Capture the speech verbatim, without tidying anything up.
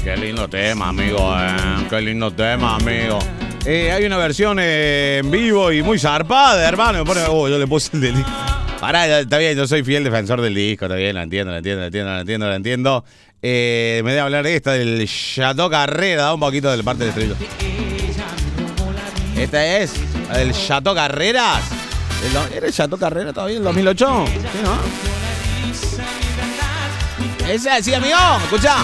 Qué lindo tema, amigo, eh. Qué lindo tema, amigo. Eh, hay una versión eh, en vivo y muy zarpada, hermano. Me pone, oh, yo le puse el del disco. Pará, está bien, yo soy fiel defensor del disco, está bien, la entiendo, la entiendo, la entiendo, la entiendo, la entiendo. Eh, me debe hablar de esta, del Chateau Carrera, da un poquito de la parte del estrello. Esta es, la del Chateau Carreras. ¿Era el Chateau Carrera todavía en dos mil ocho? ¿Sí, no? Esa, sí, amigo, escuchá.